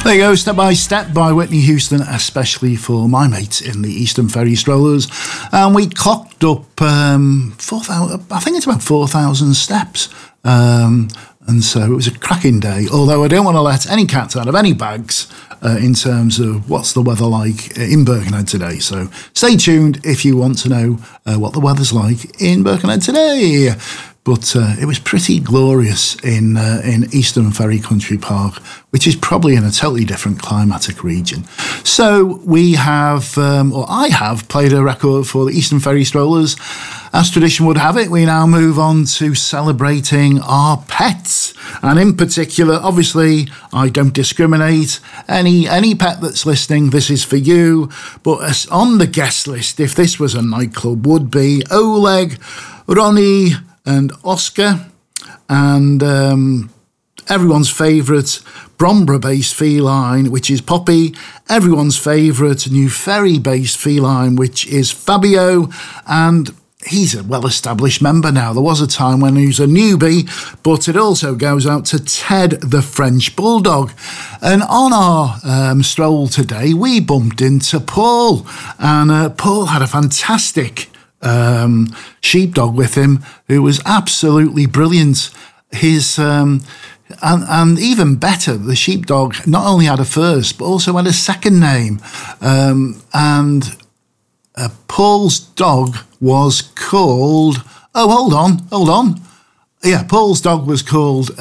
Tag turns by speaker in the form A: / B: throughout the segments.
A: There you go, Step by Step by Whitney Houston, especially for my mates in the Eastern Ferry Strollers. And we clocked up 4,000, I think it's about 4,000 steps. And so it was a cracking day, although I don't want to let any cats out of any bags in terms of what's the weather like in Birkenhead today. So stay tuned if you want to know what the weather's like in Birkenhead today. But it was pretty glorious in Eastern Ferry Country Park, which is probably in a totally different climatic region. So we have, or I have, played a record for the Eastern Ferry Strollers. As tradition would have it, we now move on to celebrating our pets. And in particular, obviously, I don't discriminate. Any pet that's listening, this is for you. But as on the guest list, if this was a nightclub, would be Oleg, Ronnie, and Oscar, and everyone's favourite Bromborough-based feline, which is Poppy, everyone's favourite New Ferry-based feline, which is Fabio, and he's a well-established member now. There was a time when he was a newbie, but it also goes out to Ted the French Bulldog. And on our stroll today, we bumped into Paul, and Paul had a fantastic sheepdog with him who was absolutely brilliant. His and even better, the sheepdog not only had a first but also had a second name, and Paul's dog was called hold on, Paul's dog was called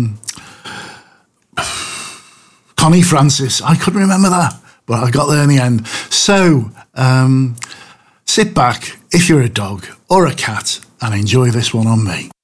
A: Connie Francis. I couldn't remember that, but I got there in the end. So sit back if you're a dog or a cat and enjoy this one on me.